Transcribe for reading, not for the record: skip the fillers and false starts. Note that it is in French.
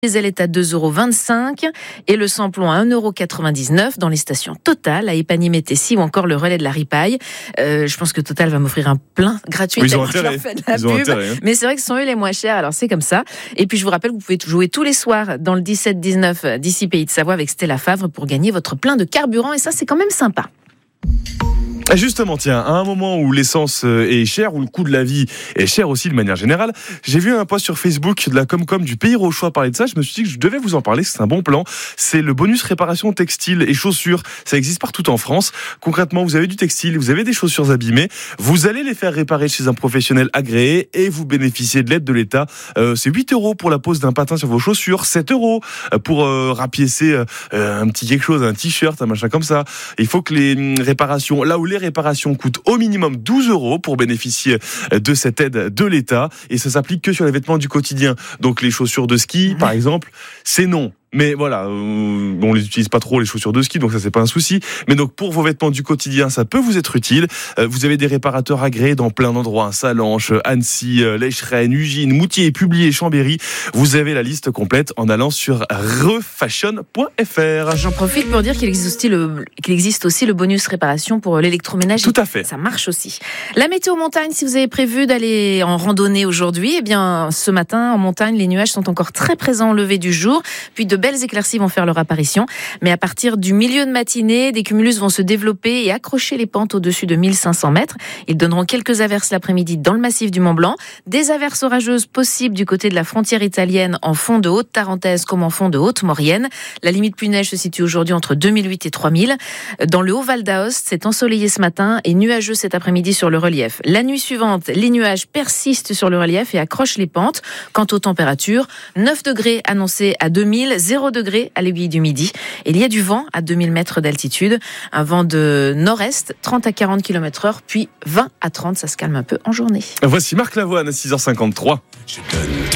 diesel est à 2,25 € et le samplon à 1,99 € dans les stations Total, à Épagny-Métessy ou encore le relais de la Ripaille. Je pense que Total va m'offrir un plein gratuit. Ils ont intérêt. Mais c'est vrai que ce sont eux les moins chers, alors c'est comme ça. Et puis je vous rappelle que vous pouvez jouer tous les soirs dans le 17-19 d'ici Pays de Savoie avec Stella Favre pour gagner votre plein de carburant et ça c'est quand même sympa. Justement, tiens, à un moment où l'essence est chère, où le coût de la vie est cher aussi de manière générale, j'ai vu un post sur Facebook de la Comcom du Pays Rochois parler de ça. Je me suis dit que je devais vous en parler, c'est un bon plan. C'est le bonus réparation textile et chaussures. Ça existe partout en France. Concrètement, vous avez du textile, vous avez des chaussures abîmées, vous allez les faire réparer chez un professionnel agréé et vous bénéficiez de l'aide de l'État. C'est 8 € pour la pose d'un patin sur vos chaussures, 7 € pour rapiécer un petit quelque chose, un t-shirt, un machin comme ça. Il faut que les réparations, là où les réparations coûtent au minimum 12 € pour bénéficier de cette aide de l'État. Et ça s'applique que sur les vêtements du quotidien. Donc les chaussures de ski, par exemple, c'est non. Mais voilà, on les utilise pas trop les chaussures de ski, donc ça c'est pas un souci. Mais donc pour vos vêtements du quotidien, ça peut vous être utile. Vous avez des réparateurs agréés dans plein d'endroits, Salanches, Annecy, Lescheren, Ugine, Moutier, Publier, Chambéry. Vous avez la liste complète en allant sur refashion.fr. J'en profite pour dire qu'il existe aussi le bonus réparation pour l'électroménager. Tout à fait. Ça marche aussi. La météo montagne, si vous avez prévu d'aller en randonnée aujourd'hui, eh bien ce matin en montagne, les nuages sont encore très présents au lever du jour, puis de belles éclaircies vont faire leur apparition, mais à partir du milieu de matinée, des cumulus vont se développer et accrocher les pentes au-dessus de 1500 mètres. Ils donneront quelques averses l'après-midi dans le massif du Mont-Blanc, des averses orageuses possibles du côté de la frontière italienne en fond de Haute-Tarentaise comme en fond de Haute-Maurienne. La limite pluie neige se situe aujourd'hui entre 2008 et 3000. Dans le Haut-Val d'Aoste, c'est ensoleillé ce matin et nuageux cet après-midi sur le relief. La nuit suivante, les nuages persistent sur le relief et accrochent les pentes. Quant aux températures, 9 degrés annoncés à 2000, 0 degrés à l'aiguille du midi. Et il y a du vent à 2000 mètres d'altitude, un vent de nord-est, 30 à 40 km/h, puis 20 à 30, ça se calme un peu en journée. Voici Marc Lavoine à 6h53.